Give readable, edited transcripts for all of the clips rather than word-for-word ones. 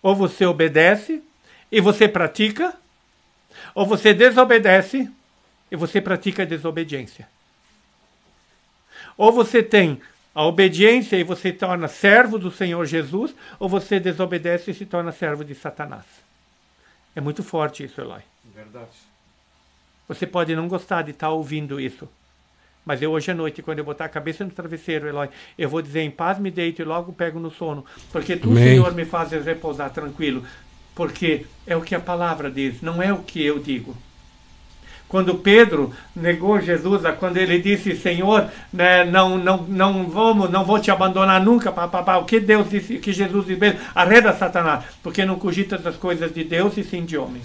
Ou você obedece e você pratica, ou você desobedece e você pratica a desobediência. Ou você tem a obediência e você se torna servo do Senhor Jesus, ou você desobedece e se torna servo de Satanás. É muito forte isso, Eloy. Verdade. Você pode não gostar de estar ouvindo isso. Mas eu hoje à noite, quando eu botar a cabeça no travesseiro, Eloy, eu vou dizer, em paz me deito e logo pego no sono. Porque tu, Amém. Senhor, me fazes repousar tranquilo. Porque é o que a palavra diz, não é o que eu digo. Quando Pedro negou Jesus, quando ele disse, Senhor, né, não vou te abandonar nunca, papapá. O que Deus disse, que Jesus disse, arreda Satanás, porque não cogitas das coisas de Deus e sim de homens.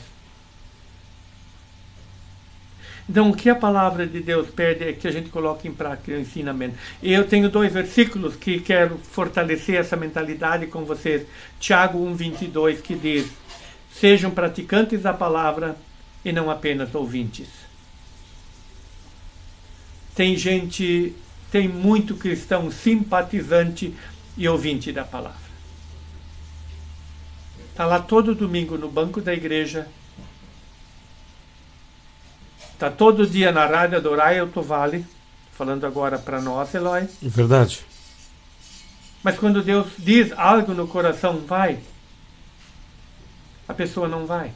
Então, o que a palavra de Deus pede é que a gente coloque em prática o ensinamento. E eu tenho 2 versículos que quero fortalecer essa mentalidade com vocês. Tiago 1:22, que diz, sejam praticantes da palavra e não apenas ouvintes. Tem muito cristão simpatizante e ouvinte da palavra. Está lá todo domingo no banco da igreja, está todo dia na rádio Adorai Altovale, falando agora para nós, Eloy. Verdade. Mas quando Deus diz algo no coração, vai, a pessoa não vai.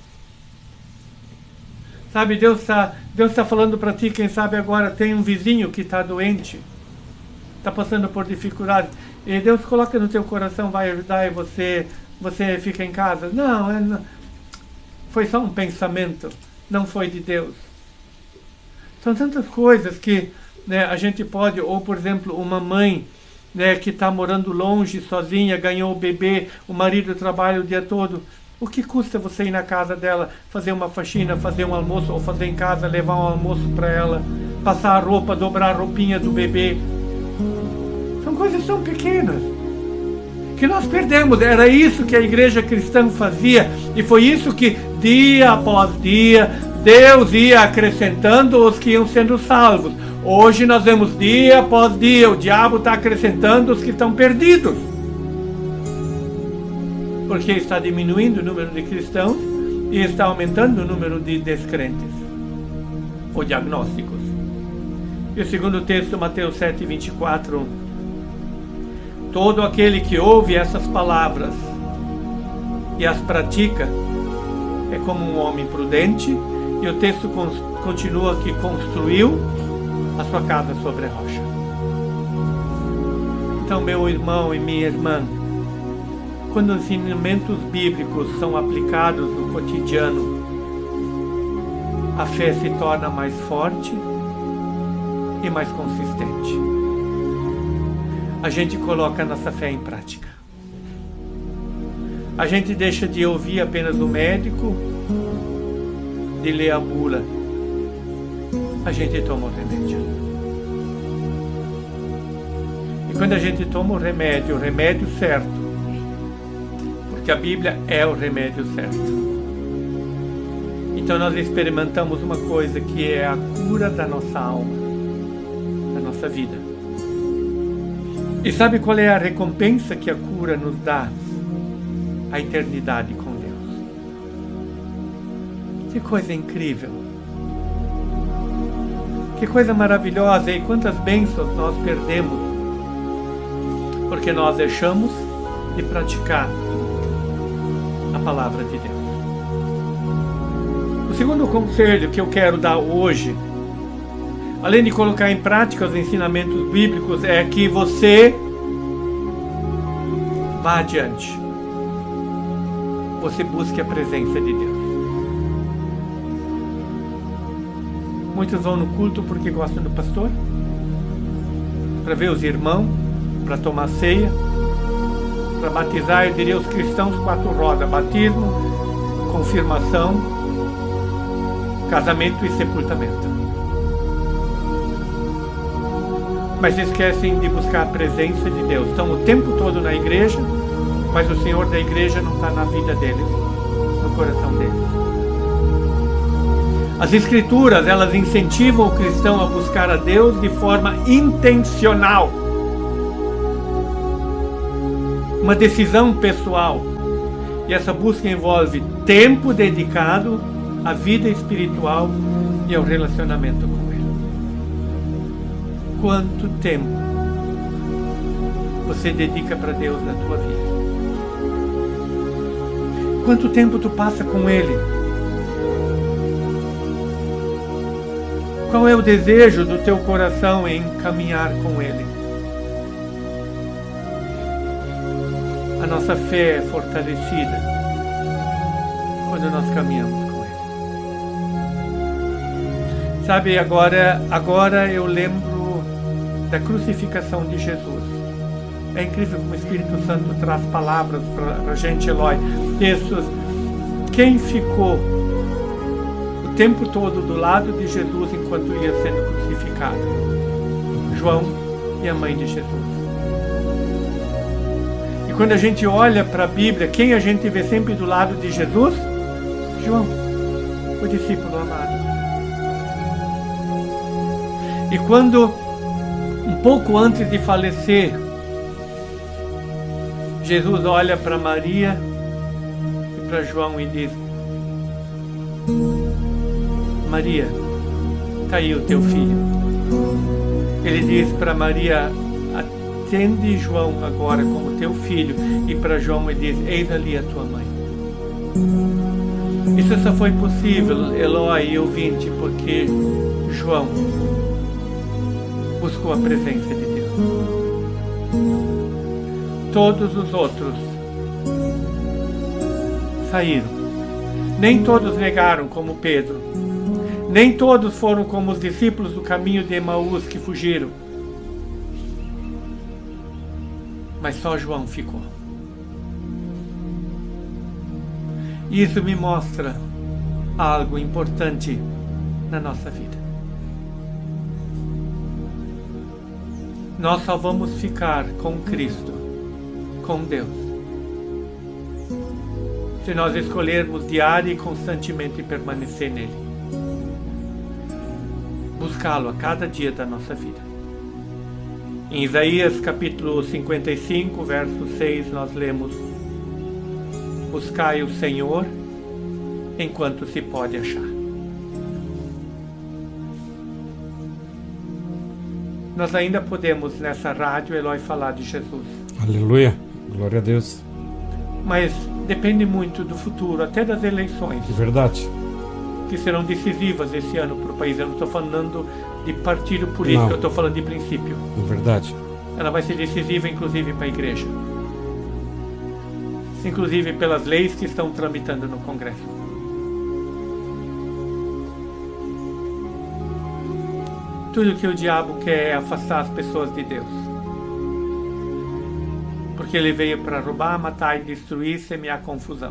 Sabe, Deus tá falando para ti, quem sabe agora tem um vizinho que está doente, está passando por dificuldade, e Deus coloca no teu coração, vai ajudar e você fica em casa. Não, foi só um pensamento, não foi de Deus. São tantas coisas que, né, a gente pode, ou por exemplo, uma mãe, né, que está morando longe, sozinha, ganhou o bebê, o marido trabalha o dia todo. O que custa você ir na casa dela, fazer uma faxina, fazer um almoço, ou fazer em casa, levar um almoço para ela, passar a roupa, dobrar a roupinha do bebê? São coisas tão pequenas que nós perdemos. Era isso que a igreja cristã fazia, e foi isso que, dia após dia, Deus ia acrescentando os que iam sendo salvos. Hoje nós vemos dia após dia, o diabo está acrescentando os que estão perdidos. Porque está diminuindo o número de cristãos e está aumentando o número de descrentes, ou diagnósticos. E o segundo texto, Mateus 7:24. Todo aquele que ouve essas palavras e as pratica é como um homem prudente, e o texto continua, que construiu a sua casa sobre a rocha. Então, meu irmão e minha irmã, quando os ensinamentos bíblicos são aplicados no cotidiano, a fé se torna mais forte e mais consistente. A gente coloca nossa fé em prática. A gente deixa de ouvir apenas o médico, de ler a bula. A gente toma o remédio. E quando a gente toma o remédio certo, porque a Bíblia é o remédio certo, então nós experimentamos uma coisa que é a cura da nossa alma, da nossa vida. E sabe qual é a recompensa que a cura nos dá? A eternidade com Deus. Que coisa incrível! Que coisa maravilhosa! E quantas bênçãos nós perdemos porque nós deixamos de praticar a palavra de Deus. O segundo conselho que eu quero dar hoje, além de colocar em prática os ensinamentos bíblicos, é que você vá adiante. Você busque a presença de Deus. Muitos vão no culto porque gostam do pastor, para ver os irmãos, para tomar ceia, para batizar, eu diria, os cristãos 4 rodas: batismo, confirmação, casamento e sepultamento. Mas esquecem de buscar a presença de Deus. Estão o tempo todo na igreja, mas o Senhor da igreja não está na vida deles, no coração deles. As Escrituras, elas incentivam o cristão a buscar a Deus de forma intencional. Uma decisão pessoal. E essa busca envolve tempo dedicado à vida espiritual e ao relacionamento com Ele. Quanto tempo você dedica para Deus na tua vida? Quanto tempo tu passa com Ele? Qual é o desejo do teu coração em caminhar com Ele? A nossa fé é fortalecida quando nós caminhamos com Ele. Sabe, agora eu lembro da crucificação de Jesus. É incrível como o Espírito Santo traz palavras para a gente, Eloy. Textos. Quem ficou o tempo todo do lado de Jesus enquanto ia sendo crucificado? João e a mãe de Jesus. E quando a gente olha para a Bíblia, quem a gente vê sempre do lado de Jesus? João, o discípulo amado. E quando, um pouco antes de falecer, Jesus olha para Maria e para João e diz: Maria, está aí o teu filho. Ele diz para Maria: atende João agora como teu filho. E para João ele diz: eis ali a tua mãe. Isso só foi possível, Eloy e ouvinte, porque João buscou a presença de Deus. Todos os outros saíram. Nem todos negaram como Pedro. Nem todos foram como os discípulos do caminho de Emaús que fugiram. Mas só João ficou. Isso me mostra algo importante na nossa vida. Nós só vamos ficar com Cristo, com Deus, se nós escolhermos diária e constantemente permanecer nele. Buscá-lo a cada dia da nossa vida. Em Isaías capítulo 55, verso 6, nós lemos: buscai o Senhor enquanto se pode achar. Nós ainda podemos nessa rádio, Eloy, falar de Jesus. Aleluia, glória a Deus. Mas depende muito do futuro, até das eleições. É verdade. Que serão decisivas esse ano para o país. Eu não estou falando de partido político, Não. eu estou falando de princípio. É verdade. Ela vai ser decisiva, inclusive, para a igreja. Inclusive pelas leis que estão tramitando no Congresso. Tudo que o diabo quer é afastar as pessoas de Deus. Porque ele veio para roubar, matar e destruir, semear confusão.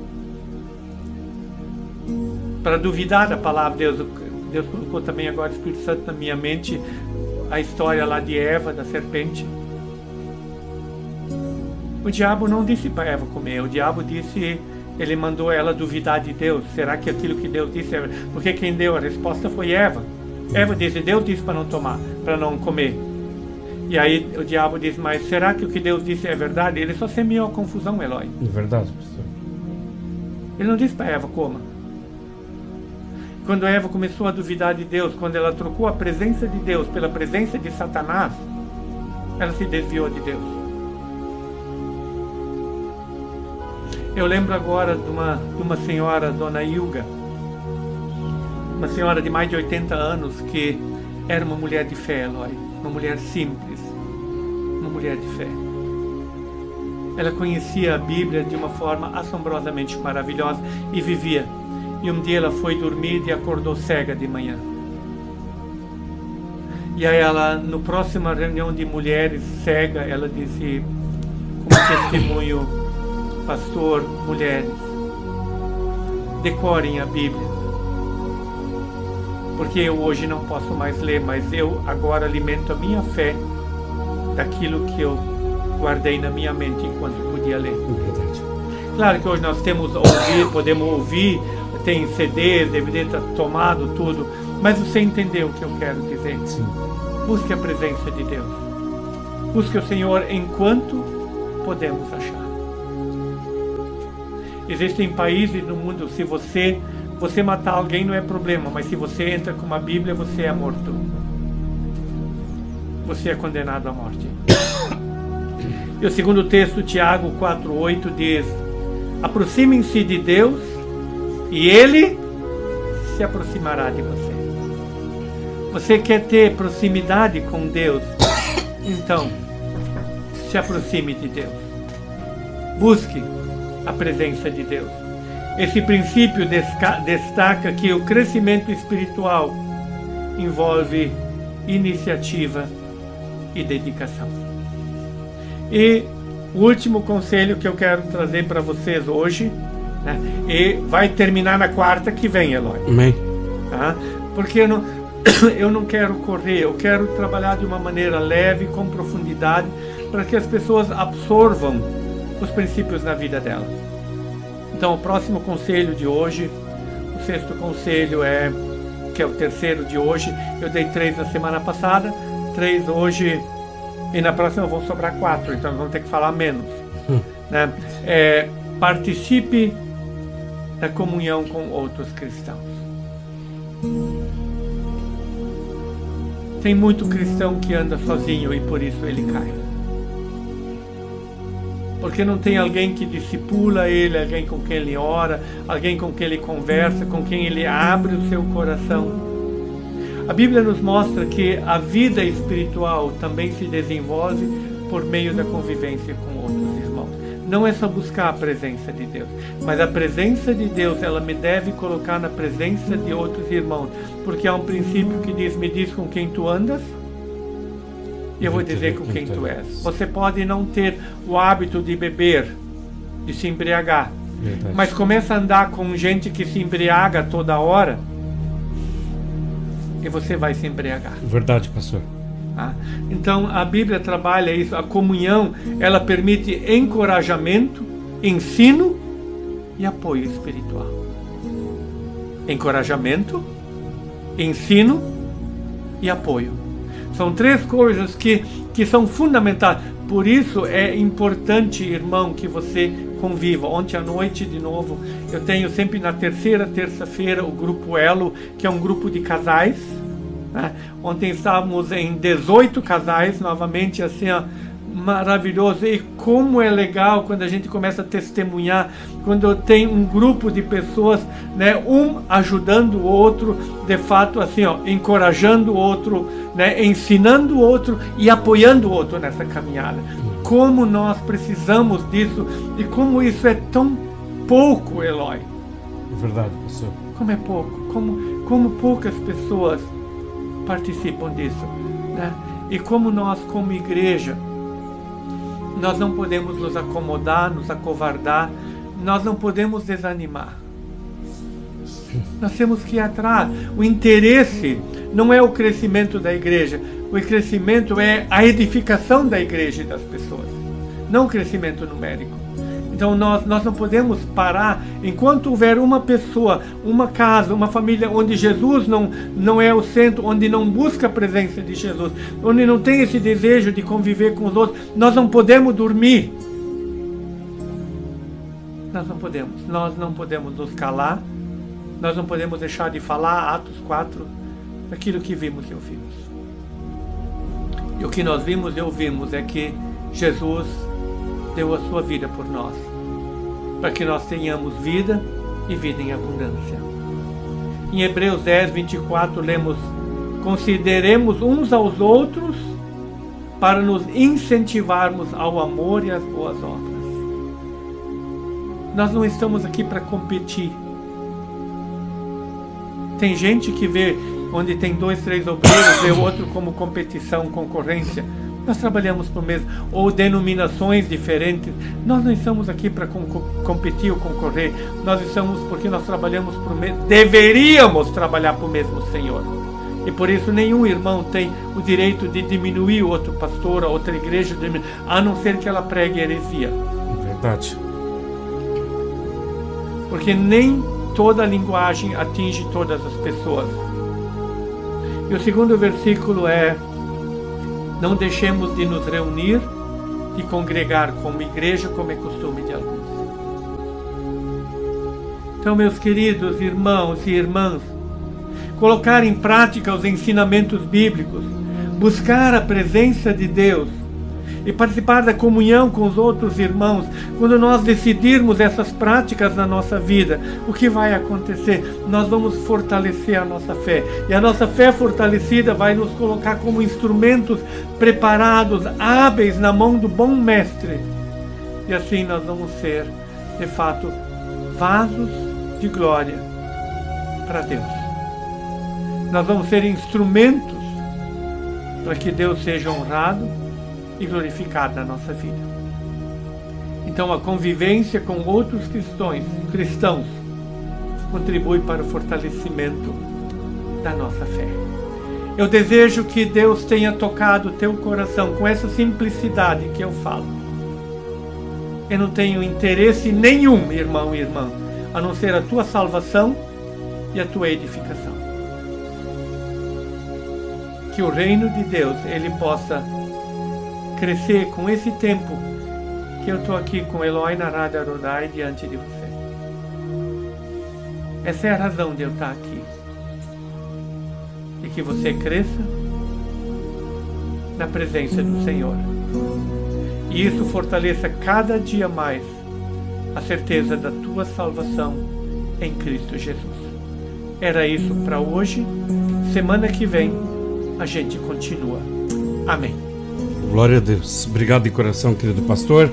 Para duvidar da palavra de Deus. Deus colocou também agora o Espírito Santo na minha mente a história lá de Eva, da serpente. O diabo não disse para Eva comer, o diabo disse, ele mandou ela duvidar de Deus. Será que aquilo que Deus disse é... Porque quem deu a resposta foi Eva. Eva disse, Deus disse para não tomar, para não comer. E aí o diabo disse, mas será que o que Deus disse é verdade? Ele só semeou a confusão, Eloy. É verdade, pastor. Ele não disse para Eva, coma. Quando Eva começou a duvidar de Deus, quando ela trocou a presença de Deus pela presença de Satanás, ela se desviou de Deus. Eu lembro agora de uma senhora, Dona Ilga, uma senhora de mais de 80 anos, que era uma mulher de fé, Eloy, uma mulher simples, uma mulher de fé. Ela conhecia a Bíblia de uma forma assombrosamente maravilhosa e vivia. E um dia ela foi dormir e acordou cega de manhã. E aí ela, no próxima reunião de mulheres cega, ela disse, como testemunho, pastor, mulheres, decorem a Bíblia. Porque eu hoje não posso mais ler, mas eu agora alimento a minha fé daquilo que eu guardei na minha mente enquanto podia ler. Verdade. Claro que hoje nós podemos ouvir, tem CDs, DVD está tomado, tudo, mas você entendeu o que eu quero dizer? Sim. Busque a presença de Deus. Busque o Senhor enquanto podemos achar. Existem países no mundo, se você matar alguém não é problema, mas se você entra com uma Bíblia, você é morto. Você é condenado à morte. E o segundo texto, Tiago 4:8, diz: aproximem-se de Deus e Ele se aproximará de você. Você quer ter proximidade com Deus? Então, se aproxime de Deus. Busque a presença de Deus. Esse princípio destaca que o crescimento espiritual envolve iniciativa e dedicação. E o último conselho que eu quero trazer para vocês hoje, né, e vai terminar na quarta que vem, Eloy. Amém. Tá? Porque eu não quero correr, eu quero trabalhar de uma maneira leve, com profundidade, para que as pessoas absorvam os princípios na vida dela. Então, o próximo conselho de hoje, o sexto conselho que é o terceiro de hoje. Eu dei 3 na semana passada, 3 hoje, e na próxima vão sobrar 4, então vamos ter que falar menos. Né? Participe da comunhão com outros cristãos. Tem muito cristão que anda sozinho e por isso ele cai. Porque não tem alguém que discipula ele, alguém com quem ele ora, alguém com quem ele conversa, com quem ele abre o seu coração. A Bíblia nos mostra que a vida espiritual também se desenvolve por meio da convivência com outros irmãos. Não é só buscar a presença de Deus, mas a presença de Deus, ela me deve colocar na presença de outros irmãos, porque há um princípio que diz: me diz com quem tu andas, e eu vou dizer com quem tu és. Você pode não ter o hábito de beber, de se embriagar, Verdade. mas começa a andar com gente que se embriaga toda hora, e você vai se embriagar. Verdade, pastor. Tá? Então a Bíblia trabalha isso. A comunhão, ela permite encorajamento, ensino e apoio espiritual. Encorajamento, ensino e apoio. São 3 coisas que são fundamentais. Por isso é importante, irmão, que você conviva. Ontem à noite, de novo, eu tenho sempre na terça-feira o grupo Elo, que é um grupo de casais. Né? Ontem estávamos em 18 casais, novamente, assim, ó, maravilhoso. E como é legal quando a gente começa a testemunhar, quando tem um grupo de pessoas, né, um ajudando o outro, de fato, assim, ó, encorajando o outro, né, ensinando o outro e apoiando o outro nessa caminhada. Como nós precisamos disso e como isso é tão pouco, Eloy. É verdade, pastor. Como é pouco, como poucas pessoas participam disso, né? E como nós, como igreja, nós não podemos nos acomodar, nos acovardar, nós não podemos desanimar. Nós temos que ir atrás. O interesse não é o crescimento da igreja, o crescimento é a edificação da igreja e das pessoas, não o crescimento numérico. Então nós não podemos parar enquanto houver uma pessoa, uma casa, uma família onde Jesus não é o centro, onde não busca a presença de Jesus, onde não tem esse desejo de conviver com os outros. Nós não podemos dormir. Nós não podemos nos calar, nós não podemos deixar de falar, Atos 4, aquilo que vimos e ouvimos. E o que nós vimos e ouvimos é que Jesus deu a sua vida por nós, para que nós tenhamos vida e vida em abundância. Em Hebreus 10, 24, lemos: consideremos uns aos outros para nos incentivarmos ao amor e às boas obras. Nós não estamos aqui para competir. Tem gente que vê, onde tem 2, 3 obreiros, vê o outro como competição, concorrência. Nós trabalhamos por mesmo, ou denominações diferentes. Nós não estamos aqui para competir ou concorrer. Nós estamos porque nós trabalhamos por mesmo, deveríamos trabalhar para o mesmo Senhor. E por isso nenhum irmão tem o direito de diminuir outro pastor, a outra igreja, a não ser que ela pregue heresia. Verdade. Porque nem toda linguagem atinge todas as pessoas. E o segundo versículo é: não deixemos de nos reunir e congregar como igreja, como é costume de alguns. Então, meus queridos irmãos e irmãs, colocar em prática os ensinamentos bíblicos, buscar a presença de Deus e participar da comunhão com os outros irmãos, quando nós decidirmos essas práticas na nossa vida, o que vai acontecer? Nós vamos fortalecer a nossa fé. E a nossa fé fortalecida vai nos colocar como instrumentos preparados, hábeis na mão do bom mestre. E assim nós vamos ser, de fato, vasos de glória para Deus. Nós vamos ser instrumentos para que Deus seja honrado e glorificado na nossa vida. Então a convivência com outros cristãos contribui para o fortalecimento da nossa fé. Eu desejo que Deus tenha tocado o teu coração com essa simplicidade que eu falo. Eu não tenho interesse nenhum, irmão e irmã, a não ser a tua salvação e a tua edificação. Que o reino de Deus, ele possa crescer com esse tempo que eu estou aqui com Eloy Narada Rodai diante de você. Essa é a razão de eu estar aqui. E que você cresça na presença do Senhor. E isso fortaleça cada dia mais a certeza da tua salvação em Cristo Jesus. Era isso para hoje. Semana que vem a gente continua. Amém. Glória a Deus. Obrigado de coração, querido pastor.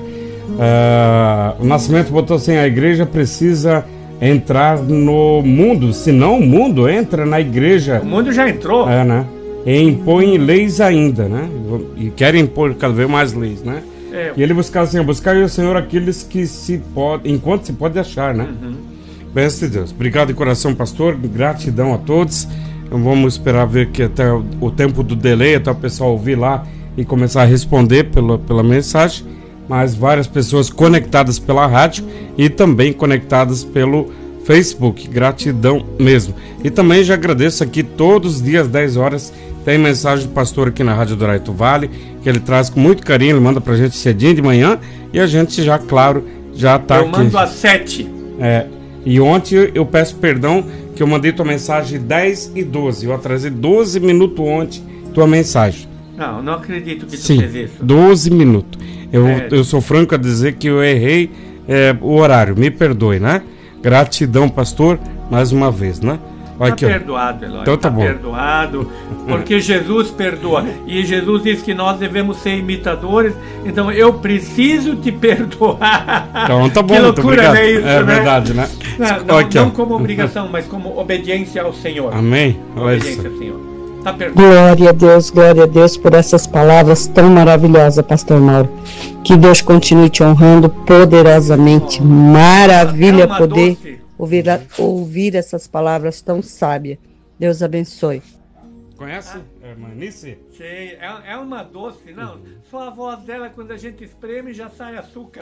O Nascimento botou assim: a igreja precisa entrar no mundo, senão o mundo entra na igreja. O mundo já entrou. Né? E impõe leis ainda, né? E querem impor cada vez mais leis, né? E ele buscava assim: buscar o Senhor aqueles que se pode, enquanto se pode achar, né? Bênção de Deus. Obrigado de coração, pastor. Gratidão a todos. Vamos esperar ver que até o tempo do delay, até o pessoal ouvir lá e começar a responder pela mensagem, mas várias pessoas conectadas pela rádio e também conectadas pelo Facebook. Gratidão mesmo. E também já agradeço aqui todos os dias, 10 horas, tem mensagem do pastor aqui na Rádio do Araito Vale, que ele traz com muito carinho, ele manda pra gente cedinho de manhã e a gente já, claro, já tá aqui. Eu mando às 7. E ontem eu peço perdão que eu mandei tua mensagem 10 e 12. Eu atrasei 12 minutos ontem tua mensagem. Não acredito que tu Sim, fez isso. 12 minutos. Eu sou franco a dizer que eu errei o horário. Me perdoe, né? Gratidão, pastor, mais uma vez, né? Está perdoado, Eloy. Então tá bom. Perdoado, porque Jesus perdoa. E Jesus diz que nós devemos ser imitadores. Então eu preciso te perdoar. Então tá bom, que loucura, muito obrigado. É isso, é verdade, né? Não como obrigação, mas como obediência ao Senhor. Amém. Obediência ao Senhor. Tá perdoado. Glória a Deus por essas palavras tão maravilhosas, pastor Mauro. Que Deus continue te honrando poderosamente. Maravilha poder ouvir essas palavras tão sábias. Deus abençoe. Conhece? Manice? Sei, é uma doce, não. Só a voz dela, quando a gente espreme, já sai açúcar.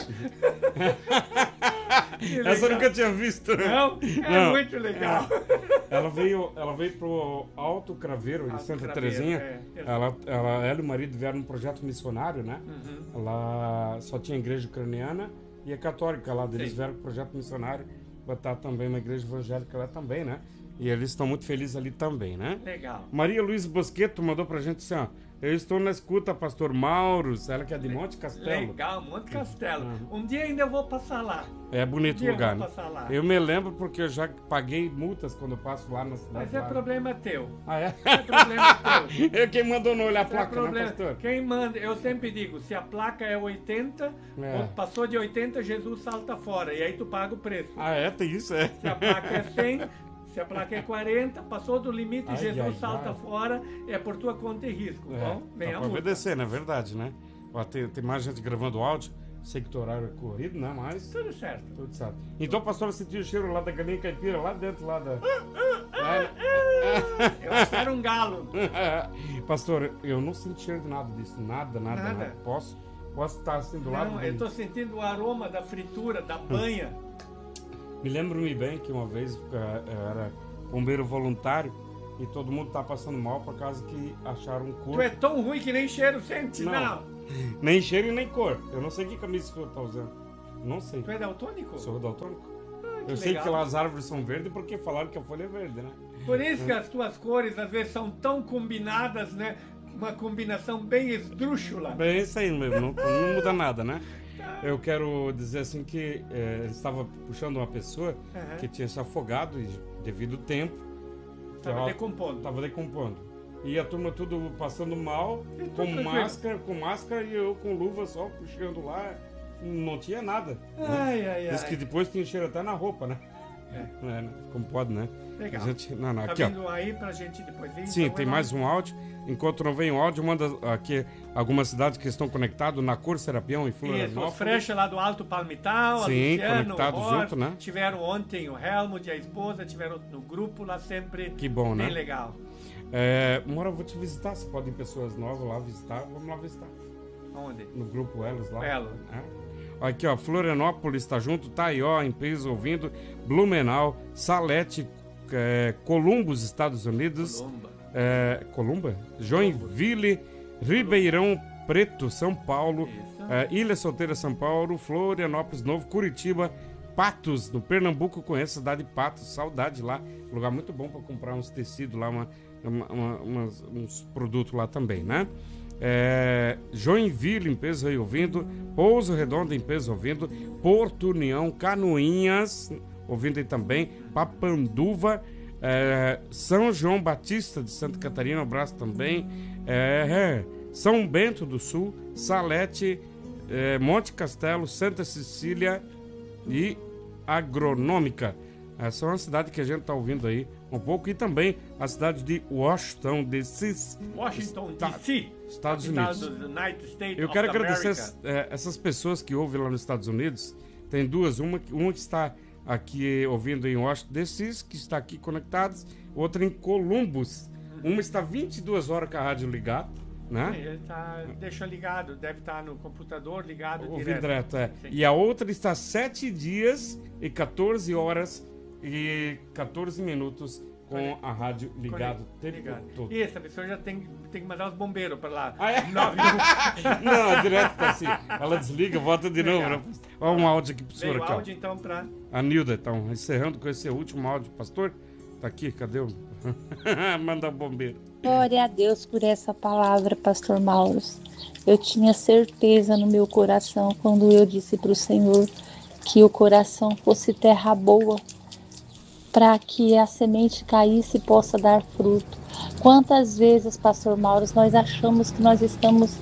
Essa eu nunca tinha visto. Não? Não. Muito legal. Ela veio pro Alto Craveiro, em Santa Terezinha. Ela e o marido vieram num projeto missionário, né? Ela só tinha igreja ucraniana e a católica lá. Eles vieram pro projeto missionário, botar também uma igreja evangélica lá também, né? E eles estão muito felizes ali também, né? Legal. Maria Luiz Bosqueto mandou pra gente assim, ó: eu estou na escuta, pastor Mauro. Ela que é de Monte Castelo. Legal, Monte Castelo. Um dia ainda eu vou passar lá. É bonito lugar, né? Eu me lembro porque eu já paguei multas quando eu passo lá na cidade. Mas problema teu. Ah, é? É problema teu. Quem mandou não olhar a placa, né, pastor? Quem manda, eu sempre digo, se a placa é 80, passou de 80, Jesus salta fora. E aí tu paga o preço. Ah, é? Tem isso, Se a placa é 100... Se a placa é 40, passou do limite, Jesus salta fora, é por tua conta e risco. Bom, vem a multa. Obedecer, não é verdade, né? Tem mais gente gravando áudio, sei que o horário é corrido, né? Mas... Tudo certo. Então, pastor, sentiu o cheiro lá da galinha caipira, lá dentro, lá da... Eu acho que era um galo. Pastor, eu não senti cheiro de nada disso, nada. Posso estar assim do lado? Não, eu estou sentindo o aroma da fritura, da banha. Me lembro-me bem que uma vez eu era bombeiro voluntário e todo mundo tá passando mal por causa que acharam um corpo. Tu é tão ruim que nem cheiro sente, não. Nem cheiro e nem cor. Eu não sei que camisa que eu tô usando. Não sei. Tu é daltônico? Sou daltônico. Eu sei que lá as árvores são verdes porque falaram que a folha é verde, né? Por isso que as tuas cores às vezes são tão combinadas, né? Uma combinação bem esdrúxula. Bem, isso aí mesmo, não muda nada, né? Eu quero dizer assim que ele estava puxando uma pessoa que tinha se afogado devido ao tempo. Estava decompondo. E a turma tudo passando mal, com máscara e eu com luva só puxando lá. Não tinha nada. Diz que depois tinha cheiro até na roupa, né? Como pode, né? Legal. Tá aqui, vindo aí pra gente depois ir? Sim, então tem mais um áudio. Enquanto não vem o áudio, manda aqui algumas cidades que estão conectadas, na Cor Serapião e Florianópolis. Isso, Frecha lá do Alto Palmital, sim, a Luciano, conectados junto, né? Tiveram ontem o Helmut e a esposa, tiveram no grupo lá sempre. Que bom, né? Bem legal. Mora, eu vou te visitar, se podem pessoas novas lá visitar, vamos lá visitar. Onde? No grupo Elos lá. Elo. Aqui, ó, Florianópolis está junto, Taió, empresa ouvindo, Blumenau, Salete, Columbus, Estados Unidos. Columba? Joinville, Ribeirão Preto, São Paulo, Ilha Solteira, São Paulo, Florianópolis Novo, Curitiba, Patos, no Pernambuco, conheço a cidade de Patos, saudade lá, lugar muito bom para comprar uns tecidos lá, uns produtos lá também, né? Joinville, em Peso ouvindo, Pouso Redondo, em Peso ouvindo, Porto União, Canoinhas, ouvindo aí também, Papanduva, São João Batista de Santa Catarina, um abraço também, São Bento do Sul, Salete, Monte Castelo, Santa Cecília e Agronômica. Essa é uma cidade que a gente está ouvindo aí um pouco, e também a cidade de Washington DC, Estados Unidos. Eu quero agradecer essas pessoas que ouvem lá nos Estados Unidos. Tem duas, uma que está aqui ouvindo em Washington DC, que está aqui conectados, outra em Columbus. Uma está 22 horas com a rádio ligada, né? Ele deixa ligado, deve estar no computador ligado direto. E a outra está 7 dias e 14 horas e 14 minutos com a rádio ligado o tempo todo. E essa pessoa já tem que mandar os bombeiros para lá. Não, direto tá assim. Ela desliga, volta de novo. Né? Olha um áudio aqui pro senhor. O áudio então para a Nilda, então, encerrando com esse último áudio, pastor. Tá aqui, cadê o... Manda o bombeiro. Glória a Deus por essa palavra, pastor Mauro. Eu tinha certeza no meu coração quando eu disse para o Senhor que o coração fosse terra boa, para que a semente caísse e possa dar fruto. Quantas vezes, pastor Mauro, nós achamos que nós estamos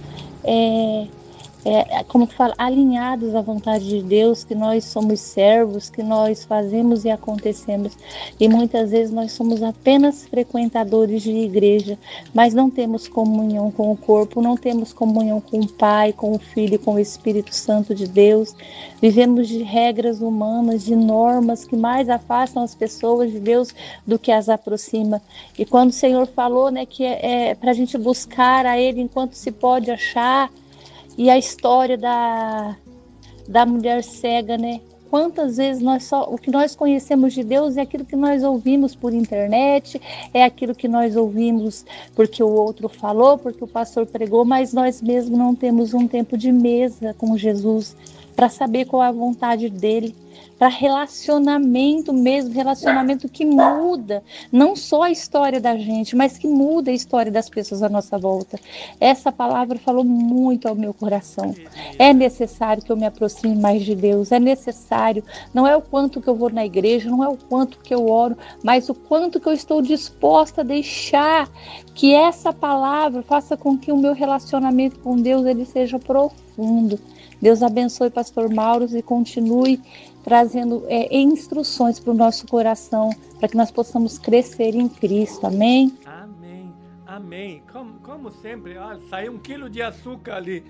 alinhados à vontade de Deus, que nós somos servos, que nós fazemos e acontecemos, e muitas vezes nós somos apenas frequentadores de igreja, mas não temos comunhão com o corpo, não temos comunhão com o Pai, com o Filho e com o Espírito Santo de Deus. Vivemos de regras humanas, de normas que mais afastam as pessoas de Deus do que as aproxima. E quando o Senhor falou, né, que é para a gente buscar a Ele enquanto se pode achar, e a história da mulher cega, né? Quantas vezes o que nós conhecemos de Deus é aquilo que nós ouvimos por internet, é aquilo que nós ouvimos porque o outro falou, porque o pastor pregou, mas nós mesmos não temos um tempo de mesa com Jesus para saber qual é a vontade dele, para relacionamento mesmo, relacionamento que muda não só a história da gente, mas que muda a história das pessoas à nossa volta. Essa palavra falou muito ao meu coração. É necessário que eu me aproxime mais de Deus, é necessário, não é o quanto que eu vou na igreja, não é o quanto que eu oro, mas o quanto que eu estou disposta a deixar que essa palavra faça com que o meu relacionamento com Deus ele seja profundo. Deus abençoe pastor Mauro e continue trazendo instruções para o nosso coração, para que nós possamos crescer em Cristo. Amém? Amém. Amém. Como sempre, olha, saiu 1 quilo de açúcar ali.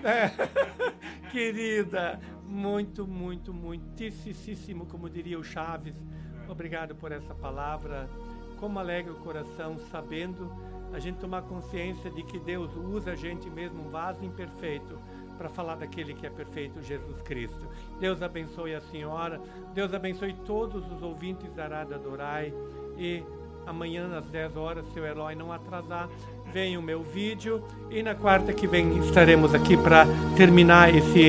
Querida, muitíssimo, como diria o Chaves. Obrigado por essa palavra. Como alegra o coração, sabendo a gente tomar consciência de que Deus usa a gente mesmo, um vaso imperfeito, para falar daquele que é perfeito, Jesus Cristo. Deus abençoe a senhora, Deus abençoe todos os ouvintes da Rádio Adorai, e amanhã às 10 horas, se o Eloy não atrasar, vem o meu vídeo, e na quarta que vem estaremos aqui para terminar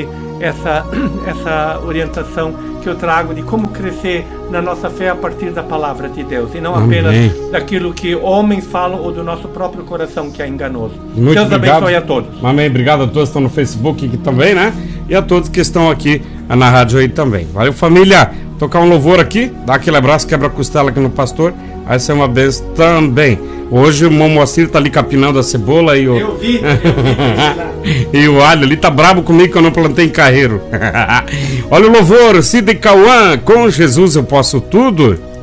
essa orientação que eu trago de como crescer na nossa fé a partir da palavra de Deus, e não apenas daquilo que homens falam ou do nosso próprio coração, que é enganoso. Muito Deus obrigado. abençoe a todos. Amém. Obrigado a todos que estão no Facebook aqui também, né? E a todos que estão aqui na rádio aí também. Valeu, família. Tocar um louvor aqui, dar aquele abraço, quebra a costela aqui no pastor. Aí ser uma bênção também. Hoje o Moacir tá ali capinando a cebola e o... Eu vi. E o alho ali tá bravo comigo que eu não plantei em carreiro. Olha o louvor, Cid Cauã, com Jesus eu posso tudo.